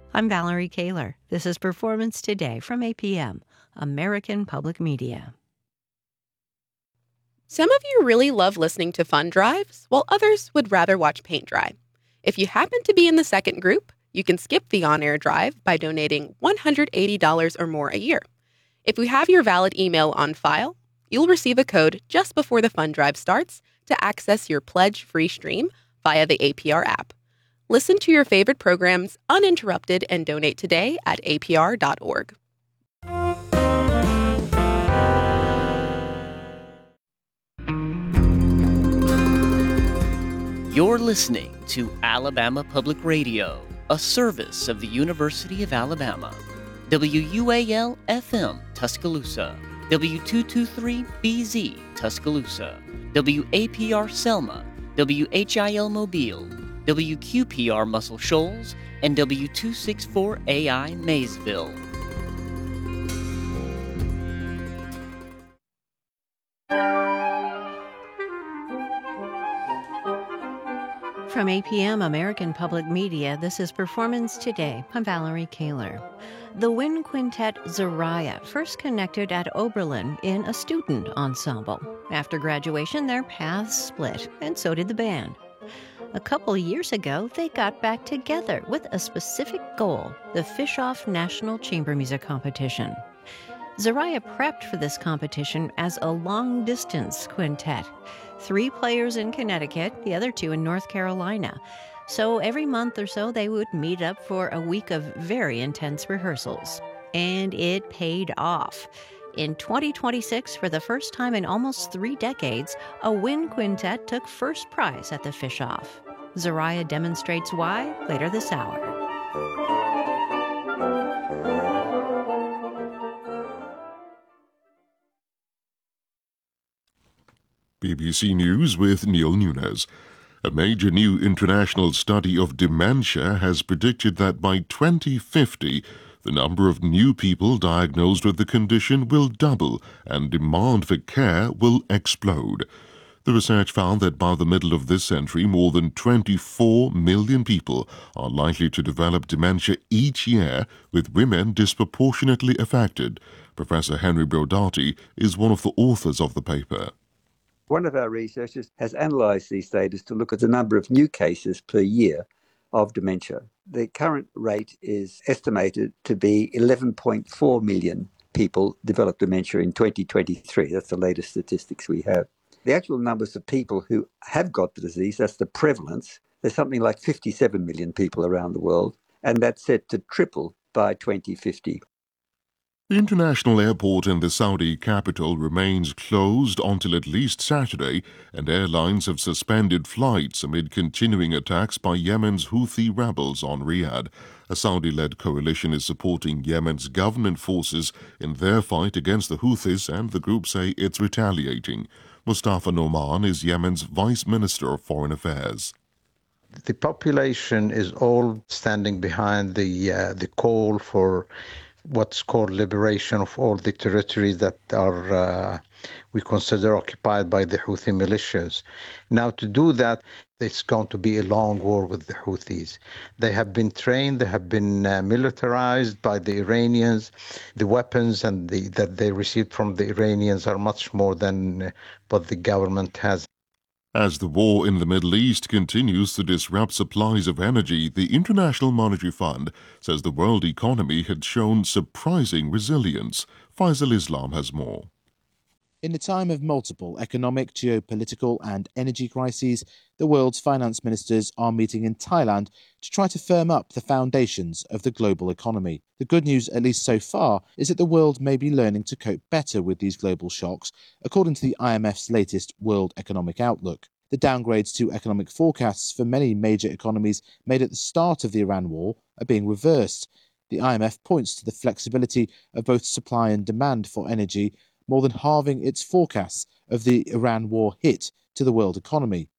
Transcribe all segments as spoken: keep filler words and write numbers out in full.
I'm Valerie Kaler. This is Performance Today from A P M, American Public Media. Some of you really love listening to fun drives, while others would rather watch paint dry. If you happen to be in the second group, you can skip the on-air drive by donating one hundred eighty dollars or more a year. If we have your valid email on file, you'll receive a code just before the fun drive starts to access your pledge-free stream via the A P R app. Listen to your favorite programs uninterrupted and donate today at A P R dot org. You're listening to Alabama Public Radio, a service of the University of Alabama. W U A L F M Tuscaloosa, W two twenty-three B Z Tuscaloosa, W A P R Selma, W H I L Mobile, W Q P R Muscle Shoals, and W two sixty-four A I Maysville. From A P M American Public Media, this is Performance Today. I'm Valerie Kaler. The wind quintet Zariah first connected at Oberlin in a student ensemble. After graduation, their paths split, and so did the band. A couple years ago, they got back together with a specific goal, the Fischoff National Chamber Music Competition. Zariah prepped for this competition as a long-distance quintet. Three players in Connecticut, the other two in North Carolina. So every month or so, they would meet up for a week of very intense rehearsals. And it paid off. In twenty twenty-six, for the first time in almost three decades, a wind quintet took first prize at the Fischoff. Zariah demonstrates why later this hour. B B C News with Neil Nunes. A major new international study of dementia has predicted that by twenty fifty, the number of new people diagnosed with the condition will double and demand for care will explode. The research found that by the middle of this century, more than twenty-four million people are likely to develop dementia each year, with women disproportionately affected. Professor Henry Brodaty is one of the authors of the paper. One of our researchers has analysed these data to look at the number of new cases per year of dementia. The current rate is estimated to be eleven point four million people develop dementia in twenty twenty-three. That's the latest statistics we have. The actual numbers of people who have got the disease, that's the prevalence, there's something like fifty-seven million people around the world, and that's set to triple by twenty fifty. The international airport in the Saudi capital remains closed until at least Saturday, and airlines have suspended flights amid continuing attacks by Yemen's Houthi rebels on Riyadh. A Saudi-led coalition is supporting Yemen's government forces in their fight against the Houthis, and the group say it's retaliating. Mustafa Noman is Yemen's Vice Minister of Foreign Affairs. The population is all standing behind the uh, the call for what's called liberation of all the territories that are uh, we consider occupied by the Houthi militias. Now, to do that, it's going to be a long war with the Houthis. They have been trained, they have been uh, militarized by the Iranians. The weapons and the, that they received from the Iranians are much more than uh, what the government has. As the war in the Middle East continues to disrupt supplies of energy, the International Monetary Fund says the world economy had shown surprising resilience. Faisal Islam has more. In a time of multiple economic, geopolitical and energy crises, the world's finance ministers are meeting in Thailand to try to firm up the foundations of the global economy. The good news, at least so far, is that the world may be learning to cope better with these global shocks, according to the I M F's latest World Economic Outlook. The downgrades to economic forecasts for many major economies made at the start of the Iran war are being reversed. The I M F points to the flexibility of both supply and demand for energy, more than halving its forecasts of the Iran war hit to the world economy.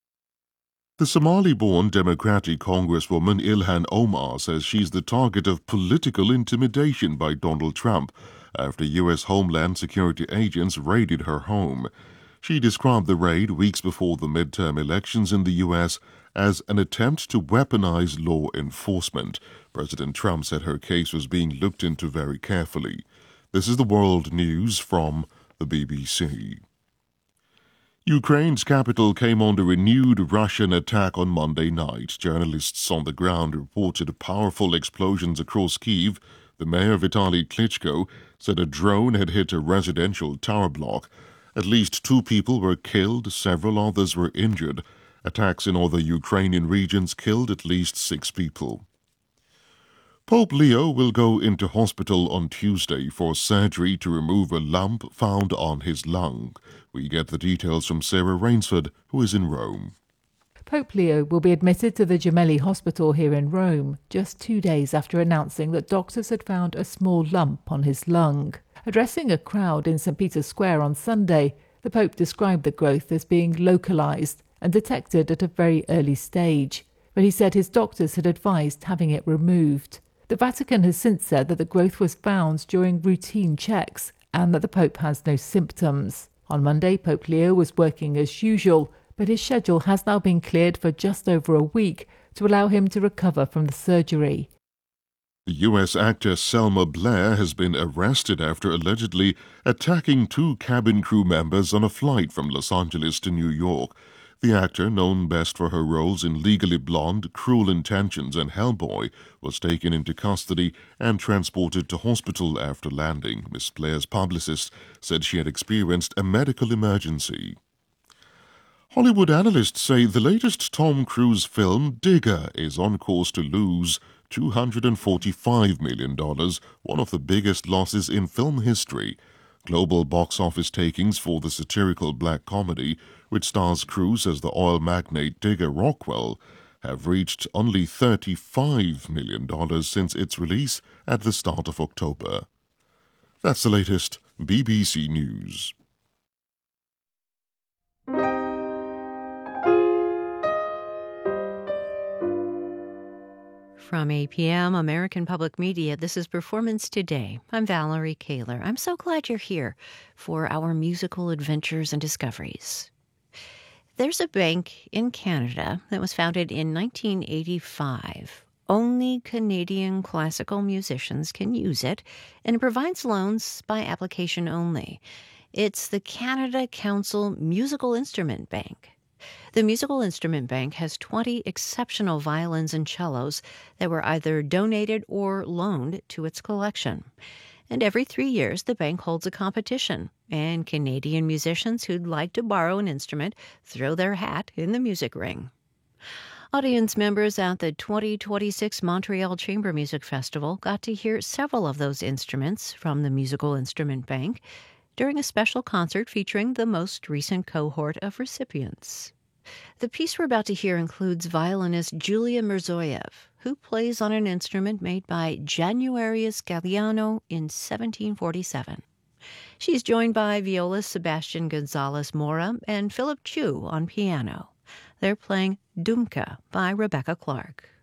The Somali-born Democratic Congresswoman Ilhan Omar says she's the target of political intimidation by Donald Trump after U S Homeland Security agents raided her home. She described the raid weeks before the midterm elections in the U S as an attempt to weaponize law enforcement. President Trump said her case was being looked into very carefully. This is the world news from the B B C. Ukraine's capital came under renewed Russian attack on Monday night. Journalists on the ground reported powerful explosions across Kyiv. The mayor, Vitaly Klitschko, said a drone had hit a residential tower block. At least two people were killed, several others were injured. Attacks in other Ukrainian regions killed at least six people. Pope Leo will go into hospital on Tuesday for surgery to remove a lump found on his lung. We get the details from Sarah Rainsford, who is in Rome. Pope Leo will be admitted to the Gemelli Hospital here in Rome, just two days after announcing that doctors had found a small lump on his lung. Addressing a crowd in Saint Peter's Square on Sunday, the Pope described the growth as being localized and detected at a very early stage, but he said his doctors had advised having it removed. The Vatican has since said that the growth was found during routine checks and that the Pope has no symptoms. On Monday, Pope Leo was working as usual, but his schedule has now been cleared for just over a week to allow him to recover from the surgery. The U S actor Selma Blair has been arrested after allegedly attacking two cabin crew members on a flight from Los Angeles to New York. The actor, known best for her roles in Legally Blonde, Cruel Intentions, and Hellboy, was taken into custody and transported to hospital after landing. Miss Blair's publicist said she had experienced a medical emergency. Hollywood analysts say the latest Tom Cruise film, Digger, is on course to lose two hundred forty-five million dollars, one of the biggest losses in film history. Global box office takings for the satirical black comedy, which stars Cruise as the oil magnate Digger Rockwell, have reached only thirty-five million dollars since its release at the start of October. That's the latest B B C News. From A P M, American Public Media, this is Performance Today. I'm Valerie Kaler. I'm so glad you're here for our musical adventures and discoveries. There's a bank in Canada that was founded in nineteen eighty-five. Only Canadian classical musicians can use it, and it provides loans by application only. It's the Canada Council Musical Instrument Bank. The Musical Instrument Bank has twenty exceptional violins and cellos that were either donated or loaned to its collection. And every three years, the bank holds a competition, and Canadian musicians who'd like to borrow an instrument throw their hat in the music ring. Audience members at the twenty twenty-six Montreal Chamber Music Festival got to hear several of those instruments from the Musical Instrument Bank during a special concert featuring the most recent cohort of recipients. The piece we're about to hear includes violinist Julia Mirzoyev, who plays on an instrument made by Januarius Galliano in seventeen forty-seven. She's joined by violist Sebastian Gonzalez Mora and Philip Chu on piano. They're playing Dumka by Rebecca Clark.